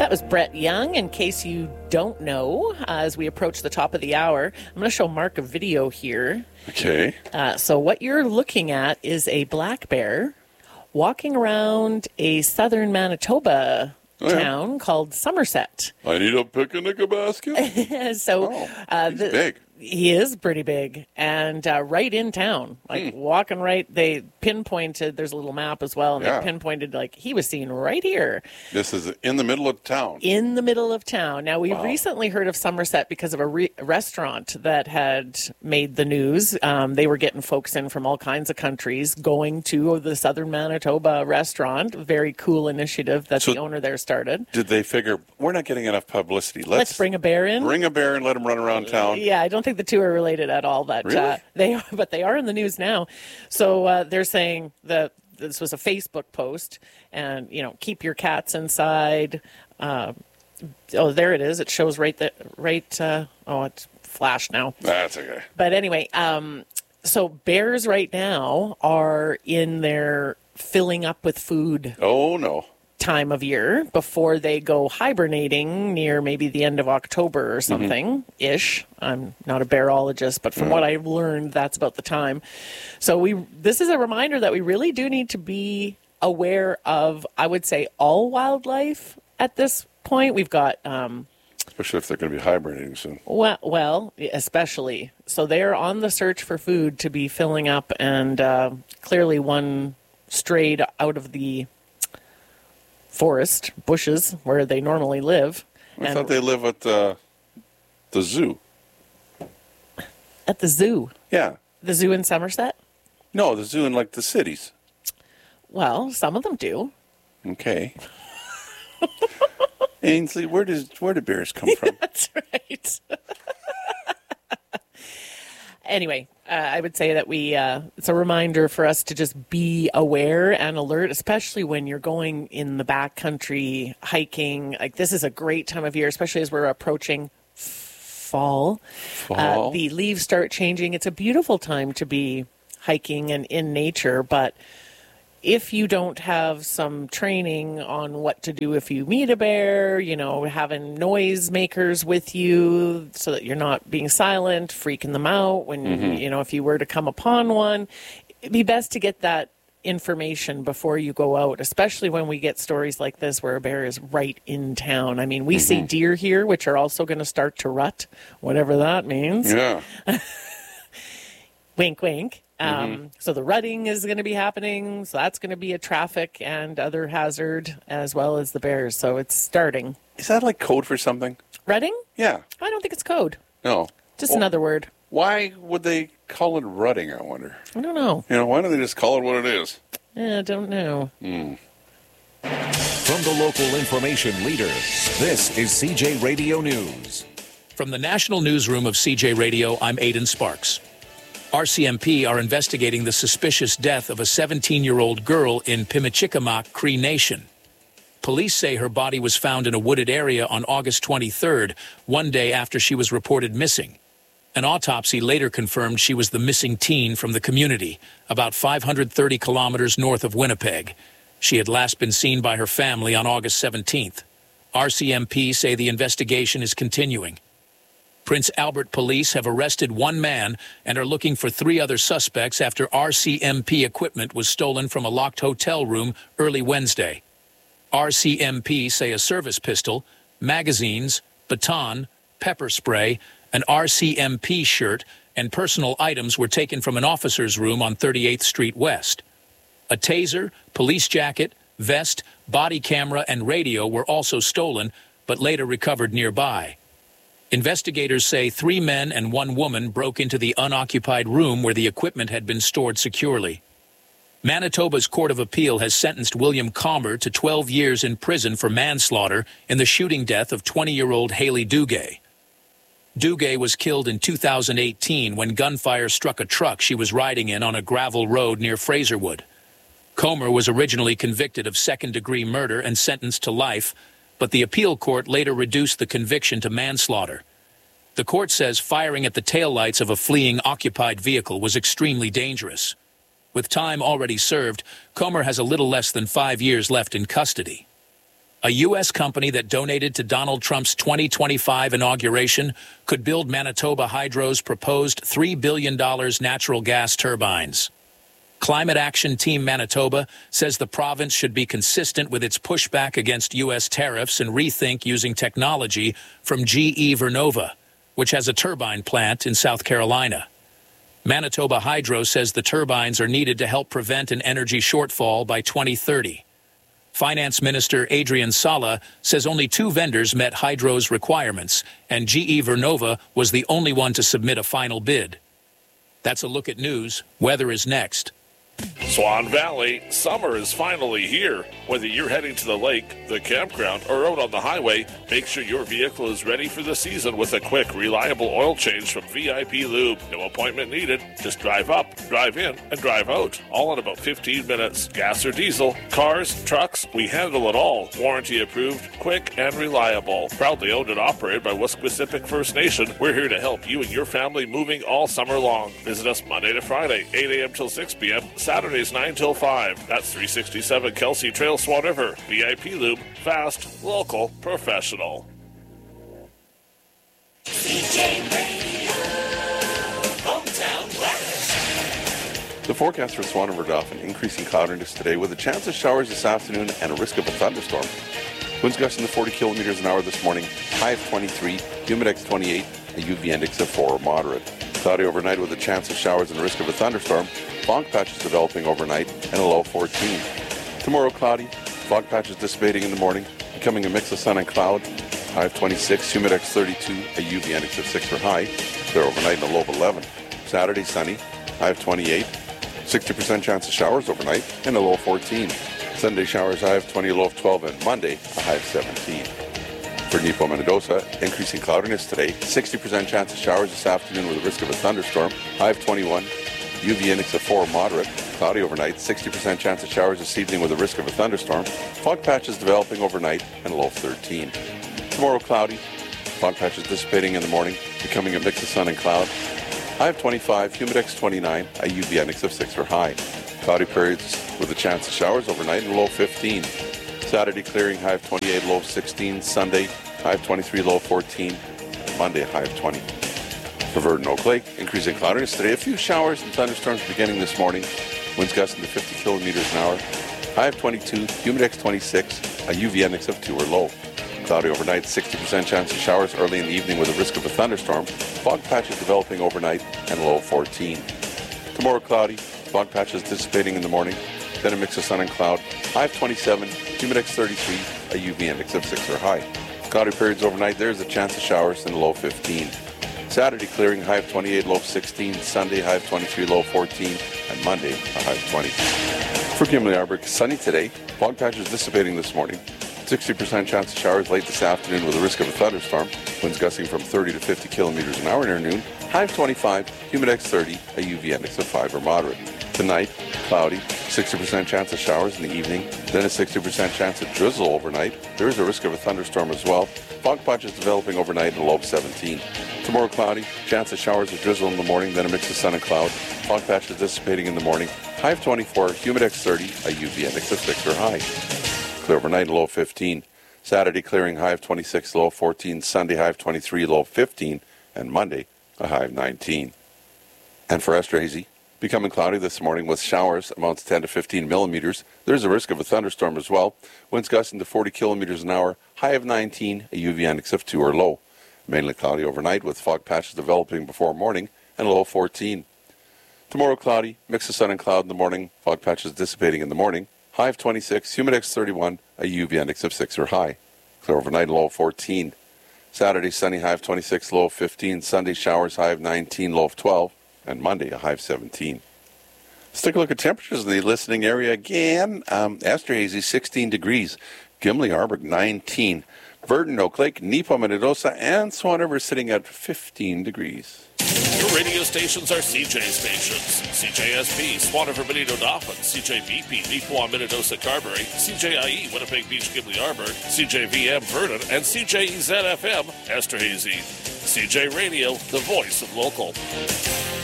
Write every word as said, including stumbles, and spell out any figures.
That was Brett Young. In case you don't know, uh, as we approach the top of the hour, I'm going to show Mark a video here. Okay. Uh, so what you're looking at is a black bear walking around a southern Manitoba Oh, yeah. town called Somerset. I need a picnic basket. so Oh, uh, he's the, big. He is pretty big, and uh, right in town, like Hmm. walking right. They pinpointed. There's a little map as well, and Yeah. they pinpointed like he was seen right here. This is in the middle of town. In the middle of town. Now, we Wow. recently heard of Somerset because of a re- restaurant that had made the news. Um, they were getting folks in from all kinds of countries going to the Southern Manitoba restaurant. Very cool initiative that So- the owner there started. Did they figure, we're not getting enough publicity. Let's, Let's bring a bear in. bring a bear and let him run around town. Yeah, I don't think the two are related at all, but Really? uh, they are, but they are in the news now. So uh, they're saying that this was a Facebook post, and you know, keep your cats inside. Uh, oh, there it is. It shows right that right. Uh, oh, it's flashed now. That's okay. But anyway, um, so bears right now are in their filling up with food Oh, no. time of year before they go hibernating near maybe the end of October or something ish. I'm not a bearologist, but from what I've learned, that's about the time. So we this is a reminder that we really do need to be aware of, I would say, all wildlife at this point. We've got um, Especially if they're going to be hibernating soon. well, well, especially. So they're on the search for food to be filling up, and uh, clearly one strayed out of the forest, bushes, where they normally live. I and thought they live at uh, the zoo. at the zoo. Yeah. The zoo in Somerset? No, the zoo in like the cities. Well, some of them do. Okay. Ainsley, where does where do bears come from? That's right. Anyway, uh, I would say that we, uh, it's a reminder for us to just be aware and alert, especially when you're going in the backcountry hiking. Like, this is a great time of year, especially as we're approaching fall. Fall. Uh, the leaves start changing. It's a beautiful time to be hiking and in nature, but if you don't have some training on what to do if you meet a bear, you know, having noise makers with you so that you're not being silent, freaking them out when, Mm-hmm. you know, if you were to come upon one, it'd be best to get that information before you go out, especially when we get stories like this where a bear is right in town. I mean, we see Mm-hmm. deer here, which are also going to start to rut, whatever that means. Yeah. Wink, wink. Um, Mm-hmm. So the rutting is going to be happening. So that's going to be a traffic and other hazard as well as the bears. So it's starting. Is that like code for something? Rutting? Yeah. I don't think it's code. No. Just Well, another word. Why would they call it rutting, I wonder? I don't know. You know, why don't they just call it what it is? Eh, I don't know. From the local information leader, this is C J Radio News. From the National Newsroom of C J Radio, I'm Aidan Sparks. R C M P are investigating the suspicious death of a seventeen-year-old girl in Pimicikamak, Cree Nation. Police say her body was found in a wooded area on August twenty-third, one day after she was reported missing. An autopsy later confirmed she was the missing teen from the community, about five hundred thirty kilometers north of Winnipeg. She had last been seen by her family on August seventeenth. R C M P say the investigation is continuing. Prince Albert police have arrested one man and are looking for three other suspects after R C M P equipment was stolen from a locked hotel room early Wednesday. R C M P say a service pistol, magazines, baton, pepper spray, an R C M P shirt, and personal items were taken from an officer's room on thirty-eighth Street West. A taser, police jacket, vest, body camera, and radio were also stolen, but later recovered nearby. Investigators say three men and one woman broke into the unoccupied room where the equipment had been stored securely. Manitoba's Court of Appeal has sentenced William Calmer to twelve years in prison for manslaughter in the shooting death of twenty-year-old Haley Duguay. Duguay was killed in two thousand eighteen when gunfire struck a truck she was riding in on a gravel road near Fraserwood. Comer was originally convicted of second-degree murder and sentenced to life, but the appeal court later reduced the conviction to manslaughter. The court says firing at the taillights of a fleeing occupied vehicle was extremely dangerous. With time already served, Comer has a little less than five years left in custody. A U S company that donated to Donald Trump's twenty twenty-five inauguration could build Manitoba Hydro's proposed three billion dollars natural gas turbines. Climate Action Team Manitoba says the province should be consistent with its pushback against U S tariffs and rethink using technology from G E Vernova, which has a turbine plant in South Carolina. Manitoba Hydro says the turbines are needed to help prevent an energy shortfall by twenty thirty. Finance Minister Adrian Sala says only two vendors met Hydro's requirements, and G E Vernova was the only one to submit a final bid. That's a look at news. Weather is next. Swan Valley, summer is finally here. Whether you're heading to the lake, the campground, or out on the highway, make sure your vehicle is ready for the season with a quick, reliable oil change from V I P Lube. No appointment needed. Just drive up, drive in, and drive out. All in about fifteen minutes. Gas or diesel, cars, trucks, we handle it all. Warranty approved, quick, and reliable. Proudly owned and operated by Wesquisipic First Nation, we're here to help you and your family moving all summer long. Visit us Monday to Friday, eight a.m. till six p.m., Saturdays nine till five. That's three sixty-seven Kelsey Trail, Swan River. V I P Lube, fast, local, professional. C J Radio, hometown weather. The forecast for Swan River Dauphin, increasing cloudiness today with a chance of showers this afternoon and a risk of a thunderstorm. Winds gusting to forty kilometers an hour this morning, high of twenty-three, humidex twenty-eight, a U V index of four or moderate. Cloudy overnight with a chance of showers and risk of a thunderstorm. Fog patches developing overnight and a low of fourteen. Tomorrow cloudy, fog patches dissipating in the morning, becoming a mix of sun and cloud. High of twenty-six, humidex thirty-two, a U V index of six or high. Clear overnight and a low of eleven. Saturday sunny, high of twenty-eight, sixty percent chance of showers overnight and a low of fourteen. Sunday showers, high of twenty, low of twelve, and Monday a high of seventeen. For Nepo Minidosa, increasing cloudiness today, sixty percent chance of showers this afternoon with a risk of a thunderstorm, high of twenty-one, U V index of four moderate, cloudy overnight, sixty percent chance of showers this evening with a risk of a thunderstorm, fog patches developing overnight, and a low of thirteen. Tomorrow cloudy, fog patches dissipating in the morning, becoming a mix of sun and cloud, high of twenty-five, humidex twenty-nine, a U V index of six or high. Cloudy periods with a chance of showers overnight and a low of fifteen. Saturday clearing, high of twenty-eight, low of sixteen. Sunday, high of twenty-three, low of fourteen. And Monday, high of twenty. For Verdon Oak Lake, increasing cloudiness today. A few showers and thunderstorms beginning this morning. Winds gusting to fifty kilometers an hour. High of twenty-two, humidex twenty-six, a U V index of two or low. Cloudy overnight, sixty percent chance of showers early in the evening with a risk of a thunderstorm. Fog patches developing overnight and a low of fourteen. Tomorrow cloudy, fog patches dissipating in the morning. Then a mix of sun and cloud. High of twenty-seven, humidex thirty-three, a U V index of six or high. Cloudy periods overnight, there's a chance of showers and a low of fifteen. Saturday clearing, high of twenty-eight, low of sixteen. Sunday, high of twenty-three, low of fourteen. And Monday, a high of twenty. For Gimli Arbor, sunny today. Fog patches dissipating this morning. sixty percent chance of showers late this afternoon with a risk of a thunderstorm. Winds gusting from thirty to fifty kilometers an hour near noon. High of twenty-five, humidex thirty, a U V index of five or moderate. Tonight, cloudy, sixty percent chance of showers in the evening, then a sixty percent chance of drizzle overnight. There is a risk of a thunderstorm as well. Fog patches developing overnight and a low of seventeen. Tomorrow cloudy, chance of showers or drizzle in the morning, then a mix of sun and cloud. Fog patches dissipating in the morning. High of twenty-four, humidex thirty, a U V index of six or high. Clear overnight, low of fifteen. Saturday clearing, high of twenty-six, low of fourteen. Sunday, high of twenty-three, low of fifteen. And Monday, a high of nineteen. And for Esterhazy, becoming cloudy this morning with showers, amounts ten to fifteen millimeters. There's a risk of a thunderstorm as well. Winds gusting to forty kilometers an hour. High of nineteen, a U V index of two or low. Mainly cloudy overnight with fog patches developing before morning and a low of fourteen. Tomorrow cloudy, mix of sun and cloud in the morning. Fog patches dissipating in the morning. High of twenty-six, humidex thirty-one, a U V index of six or high. Clear overnight, low of fourteen. Saturday sunny, high of twenty-six, low of fifteen. Sunday showers, high of nineteen, low of twelve. And Monday, a high of seventeen. Let's take a look at temperatures in the listening area again. Um, Esterhazy, sixteen degrees. Gimli Arbor, nineteen. Verdon, Oak Lake, Nepo Minidosa, and Swan River sitting at fifteen degrees. Your radio stations are C J stations. C J S P, Swan River, Benito Dauphin, C J V P, Neepawa, Minidosa, Carberry, C J I E, Winnipeg Beach, Gimli Arbor, C J V M, Verdon, and C J E Z F M, Esterhazy. C J Radio, the voice of local.